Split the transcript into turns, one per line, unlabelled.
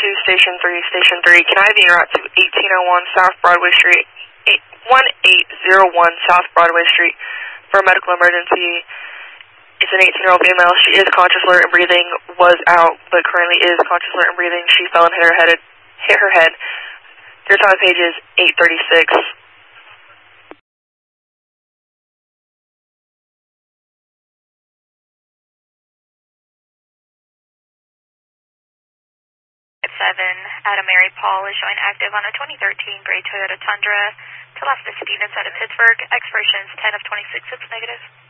Station 3, Station 3. Can I have you route to 1801 South Broadway Street, 1801 South Broadway Street for a medical emergency? It's an 18-year-old female. She is conscious, alert, and breathing. Was out, but currently is conscious, alert, and breathing. She fell and hit her head. Your time page is 836.
Adam Mary Paul is showing active on a 2013 gray Toyota Tundra to Las Pasadenas out of Pittsburgh. Expirations 10 of 26. It's negative.